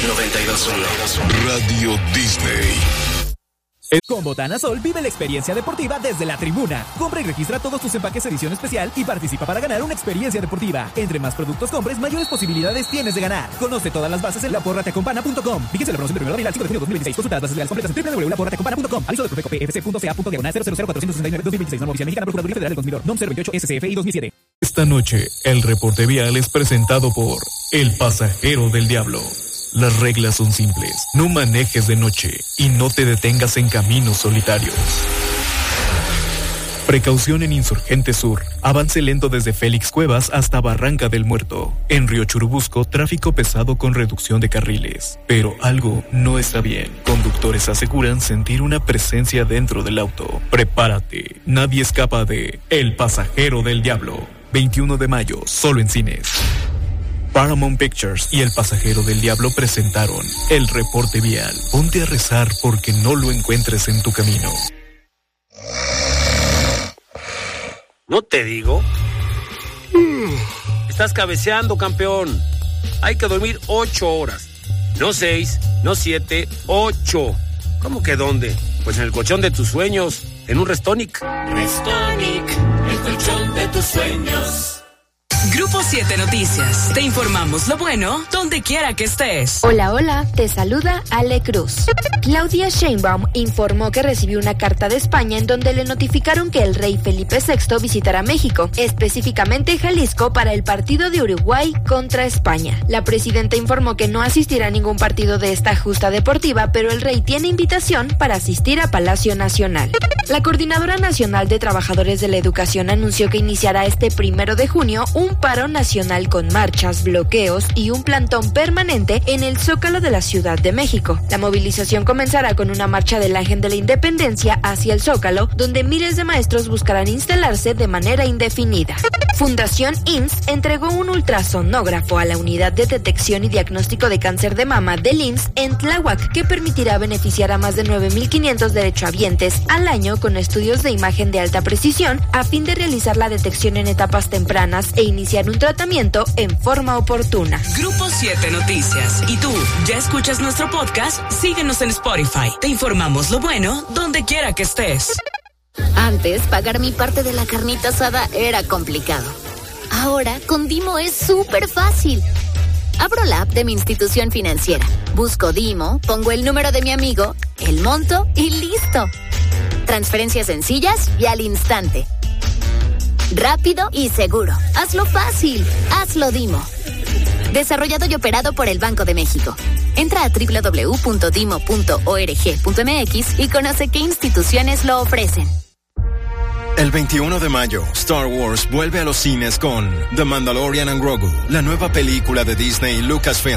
92.1 Radio Disney. Con Botana Sol vive la experiencia deportiva desde la tribuna. Compra y registra todos tus empaques edición especial y participa para ganar una experiencia deportiva. Entre más productos compres, mayores posibilidades tienes de ganar. Conoce todas las bases en laporrateacompana.com. Fíjense la promoción de 1 de abril al 5 de junio de 2026. Consulta las bases legales completas en www.laporrateacompana.com. Aviso de Profeco PFC.ca.diagonal 0000469-2026. Norma Oficial Mexicana Procuraduría Federal del Consumidor. NOM 028 SCFI 2007. Esta noche, el reporte vial es presentado por El Pasajero del Diablo. Las reglas son simples. No manejes de noche y no te detengas en caminos solitarios. Precaución en Insurgente Sur. Avance lento desde Félix Cuevas hasta Barranca del Muerto. En Río Churubusco, tráfico pesado con reducción de carriles. Pero algo no está bien. Conductores aseguran sentir una presencia dentro del auto. Prepárate. Nadie escapa de El Pasajero del Diablo. 21 de mayo, solo en cines. Paramount Pictures y El Pasajero del Diablo presentaron El Reporte Vial. Ponte a rezar porque no lo encuentres en tu camino. ¿No te digo? Estás cabeceando, campeón. Hay que dormir 8 horas. No 6, no 7, 8. ¿Cómo que dónde? Pues en el colchón de tus sueños, en un Restonic. Restonic, el colchón de tus sueños. Grupo 7 Noticias. Te informamos lo bueno donde quiera que estés. Hola, hola. Te saluda Ale Cruz. Claudia Sheinbaum informó que recibió una carta de España en donde le notificaron que el rey Felipe VI visitará México, específicamente Jalisco, para el partido de Uruguay contra España. La presidenta informó que no asistirá a ningún partido de esta justa deportiva, pero el rey tiene invitación para asistir a Palacio Nacional. La Coordinadora Nacional de Trabajadores de la Educación anunció que iniciará este 1 de junio un paro nacional con marchas, bloqueos y un plantón permanente en el Zócalo de la Ciudad de México. La movilización comenzará con una marcha del Ángel de la Independencia hacia el Zócalo, donde miles de maestros buscarán instalarse de manera indefinida. Fundación IMSS entregó un ultrasonógrafo a la Unidad de Detección y Diagnóstico de Cáncer de Mama del IMSS en Tláhuac, que permitirá beneficiar a más de 9,500 derechohabientes al año con estudios de imagen de alta precisión a fin de realizar la detección en etapas tempranas e iniciar un tratamiento en forma oportuna. Grupo 7 Noticias. ¿Y tú, ya escuchas nuestro podcast? Síguenos en Spotify. Te informamos lo bueno donde quiera que estés. Antes, pagar mi parte de la carnita asada era complicado. Ahora, con Dimo es súper fácil. Abro la app de mi institución financiera, busco Dimo, pongo el número de mi amigo, el monto y listo. Transferencias sencillas y al instante. Rápido y seguro. Hazlo fácil. Hazlo Dimo. Desarrollado y operado por el Banco de México. Entra a www.dimo.org.mx y conoce qué instituciones lo ofrecen. El 21 de mayo, Star Wars vuelve a los cines con The Mandalorian and Grogu, la nueva película de Disney y Lucasfilm.